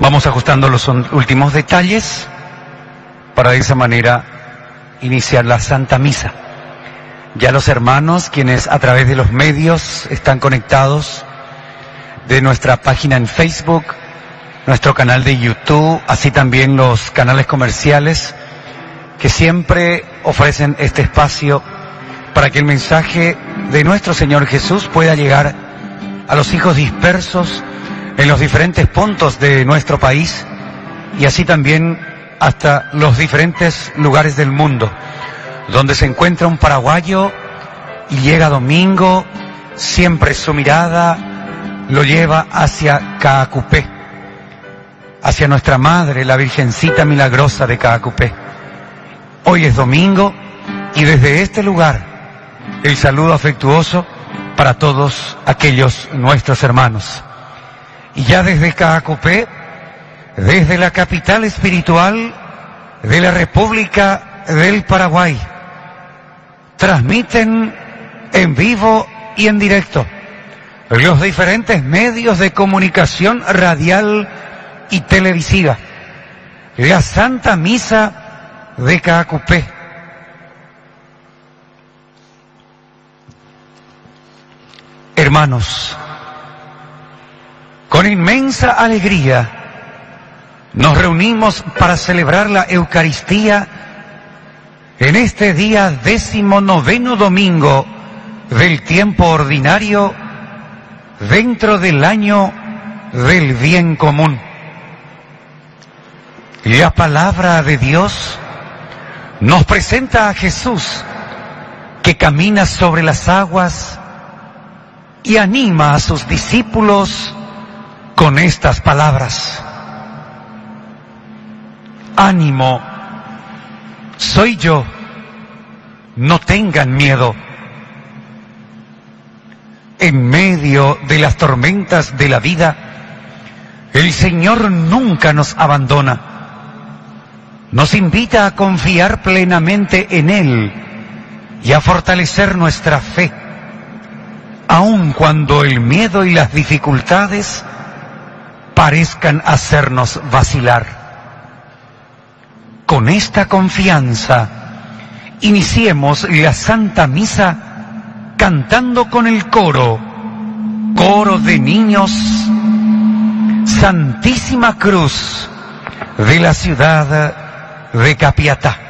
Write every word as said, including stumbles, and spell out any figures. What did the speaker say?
Vamos ajustando los últimos detalles para de esa manera iniciar la Santa Misa. Ya los hermanos, quienes a través de los medios están conectados, de nuestra página en Facebook, nuestro canal de YouTube, así también los canales comerciales, que siempre ofrecen este espacio para que el mensaje de nuestro Señor Jesús pueda llegar a los hijos dispersos en los diferentes puntos de nuestro país y así también hasta los diferentes lugares del mundo, donde se encuentra un paraguayo y llega domingo, siempre su mirada lo lleva hacia Caacupé, hacia nuestra Madre, la Virgencita Milagrosa de Caacupé. Hoy es domingo y desde este lugar el saludo afectuoso para todos aquellos nuestros hermanos. Y ya desde Caacupé, desde la capital espiritual de la República del Paraguay, transmiten en vivo y en directo los diferentes medios de comunicación radial y televisiva, la Santa Misa de Caacupé. Hermanos, con inmensa alegría nos reunimos para celebrar la Eucaristía en este día décimo noveno domingo del tiempo ordinario dentro del año del bien común. La palabra de Dios nos presenta a Jesús que camina sobre las aguas y anima a sus discípulos con estas palabras: ánimo, soy yo, no tengan miedo. En medio de las tormentas de la vida, el Señor nunca nos abandona. Nos invita a confiar plenamente en Él y a fortalecer nuestra fe, aun cuando el miedo y las dificultades parezcan hacernos vacilar. Con esta confianza, iniciemos la Santa Misa cantando con el coro, coro de niños, Santísima Cruz de la ciudad de Capiatá.